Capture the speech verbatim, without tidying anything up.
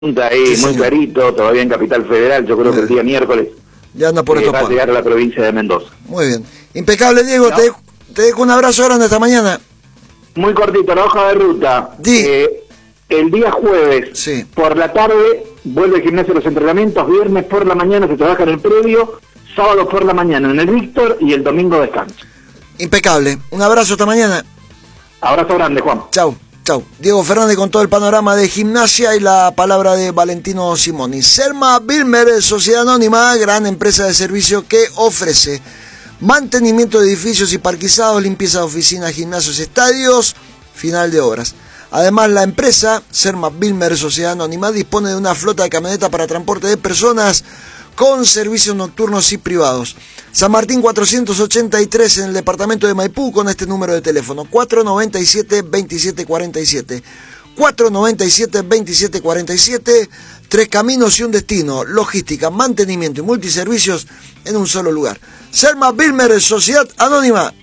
ahí, Sí, muy señor. clarito, todavía en Capital Federal, yo creo que el día miércoles Ya anda por eh, estos va a palos. llegar a la provincia de Mendoza. Muy bien. Impecable, Diego. No. Te, dejo, te dejo un abrazo grande esta mañana. Muy cortito, la hoja de ruta. Di. Eh, el día jueves, Sí. por la tarde, vuelve el gimnasio a los entrenamientos, viernes por la mañana se trabaja en el predio, sábado por la mañana en el Víctor y el domingo descanso. Impecable. Un abrazo esta mañana. Abrazo grande, Juan. Chau, chau. Diego Fernández con todo el panorama de gimnasia y la palabra de Valentino Simoni. Selma Bilmer, Sociedad Anónima, gran empresa de servicio que ofrece mantenimiento de edificios y parquizados, limpieza de oficinas, gimnasios, estadios, final de obras. Además, la empresa, Selma Bilmer, Sociedad Anónima, dispone de una flota de camionetas para transporte de personas con servicios nocturnos y privados. San Martín cuatrocientos ochenta y tres en el departamento de Maipú con este número de teléfono cuatro noventa y siete, veintisiete cuarenta y siete. cuatro noventa y siete, veintisiete cuarenta y siete. Tres caminos y un destino. Logística, mantenimiento y multiservicios en un solo lugar. Selma Bilmer, Sociedad Anónima.